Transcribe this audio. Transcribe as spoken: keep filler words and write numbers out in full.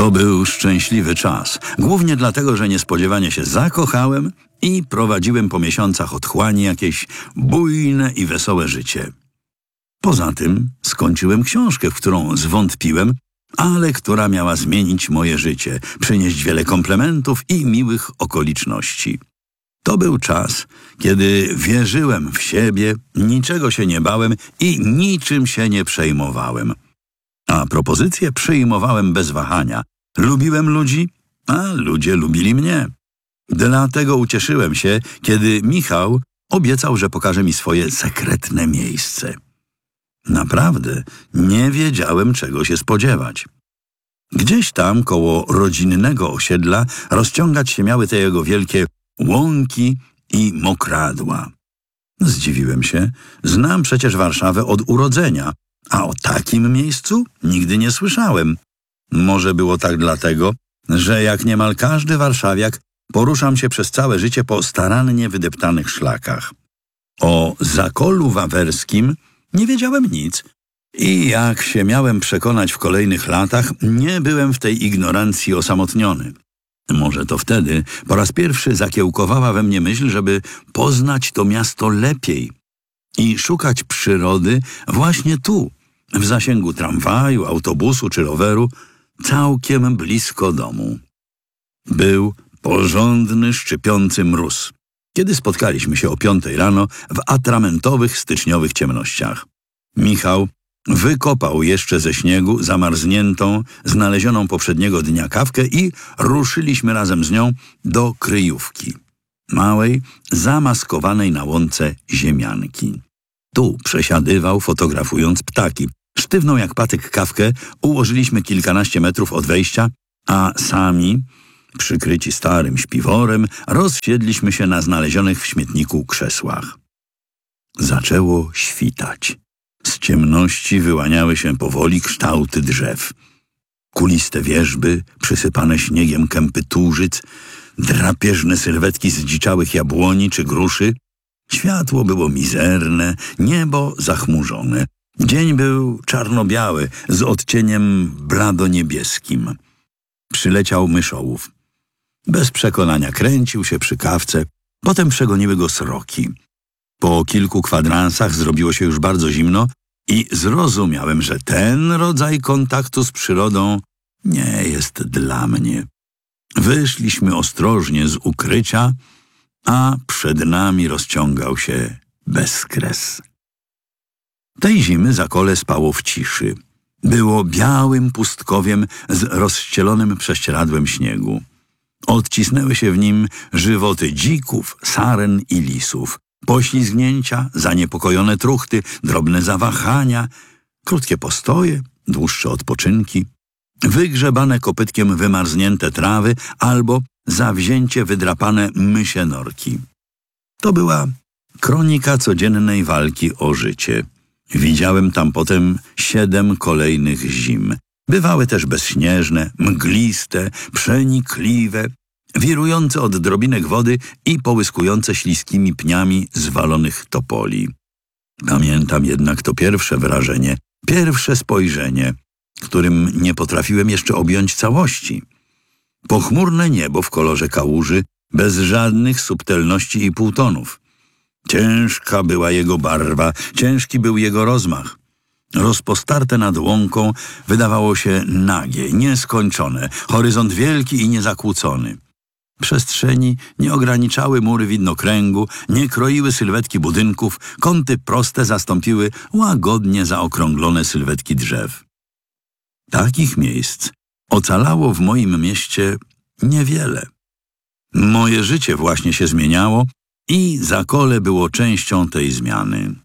To był szczęśliwy czas, głównie dlatego, że niespodziewanie się zakochałem i prowadziłem po miesiącach otchłani jakieś bujne i wesołe życie. Poza tym skończyłem książkę, w którą zwątpiłem, ale która miała zmienić moje życie, przynieść wiele komplementów i miłych okoliczności. To był czas, kiedy wierzyłem w siebie, niczego się nie bałem i niczym się nie przejmowałem. A propozycje przyjmowałem bez wahania. Lubiłem ludzi, a ludzie lubili mnie. Dlatego ucieszyłem się, kiedy Michał obiecał, że pokaże mi swoje sekretne miejsce. Naprawdę nie wiedziałem, czego się spodziewać. Gdzieś tam, koło rodzinnego osiedla, rozciągać się miały te jego wielkie łąki i mokradła. Zdziwiłem się, znam przecież Warszawę od urodzenia, a o takim miejscu nigdy nie słyszałem. Może było tak dlatego, że jak niemal każdy warszawiak poruszam się przez całe życie po starannie wydeptanych szlakach. O Zakolu Wawerskim nie wiedziałem nic i jak się miałem przekonać w kolejnych latach, nie byłem w tej ignorancji osamotniony. Może to wtedy po raz pierwszy zakiełkowała we mnie myśl, żeby poznać to miasto lepiej i szukać przyrody właśnie tu, w zasięgu tramwaju, autobusu czy roweru, całkiem blisko domu. Był porządny, szczypiący mróz, kiedy spotkaliśmy się o piątej rano w atramentowych styczniowych ciemnościach. Michał wykopał jeszcze ze śniegu zamarzniętą, znalezioną poprzedniego dnia kawkę i ruszyliśmy razem z nią do kryjówki, małej, zamaskowanej na łące ziemianki. Tu przesiadywał, fotografując ptaki. Sztywną jak patyk kawkę ułożyliśmy kilkanaście metrów od wejścia, a sami, przykryci starym śpiworem, rozsiedliśmy się na znalezionych w śmietniku krzesłach. Zaczęło świtać. Z ciemności wyłaniały się powoli kształty drzew. Kuliste wierzby, przysypane śniegiem kępy tużyc, drapieżne sylwetki zdziczałych jabłoni czy gruszy. Światło było mizerne, niebo zachmurzone. Dzień był czarno-biały, z odcieniem blado-niebieskim. Przyleciał myszołów. Bez przekonania kręcił się przy kawce, potem przegoniły go sroki. Po kilku kwadransach zrobiło się już bardzo zimno i zrozumiałem, że ten rodzaj kontaktu z przyrodą nie jest dla mnie. Wyszliśmy ostrożnie z ukrycia, a przed nami rozciągał się bezkres. Tej zimy Zakole spało w ciszy. Było białym pustkowiem z rozścielonym prześcieradłem śniegu. Odcisnęły się w nim żywoty dzików, saren i lisów. Poślizgnięcia, zaniepokojone truchty, drobne zawahania, krótkie postoje, dłuższe odpoczynki, wygrzebane kopytkiem wymarznięte trawy albo zawzięcie wydrapane mysie norki. To była kronika codziennej walki o życie. Widziałem tam potem siedem kolejnych zim. Bywały też bezśnieżne, mgliste, przenikliwe, wirujące od drobinek wody i połyskujące śliskimi pniami zwalonych topoli. Pamiętam jednak to pierwsze wrażenie, pierwsze spojrzenie, którym nie potrafiłem jeszcze objąć całości. Pochmurne niebo w kolorze kałuży, bez żadnych subtelności i półtonów. Ciężka była jego barwa, ciężki był jego rozmach. Rozpostarte nad łąką wydawało się nagie, nieskończone, horyzont wielki i niezakłócony. Przestrzeni nie ograniczały mury widnokręgu, nie kroiły sylwetki budynków, kąty proste zastąpiły łagodnie zaokrąglone sylwetki drzew. Takich miejsc ocalało w moim mieście niewiele. Moje życie właśnie się zmieniało i Zakole było częścią tej zmiany.